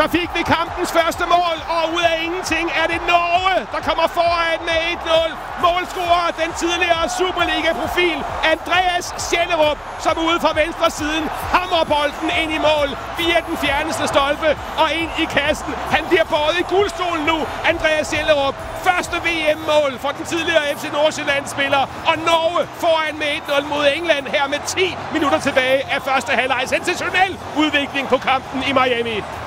Så fik vi kampens første mål, og ud af ingenting er det Norge, der kommer foran med 1-0. Målscorer den tidligere Superliga-profil Andreas Schellerup, som ude fra venstre siden hammer bolden ind i mål via den fjerneste stolpe og ind i kassen. Han bliver båret i guldstolen nu, Andreas Schellerup. Første VM-mål for den tidligere FC Nordsjælland-spiller, og Norge foran med 1-0 mod England her med 10 minutter tilbage af første halvleg. Sensationel udvikling på kampen i Miami.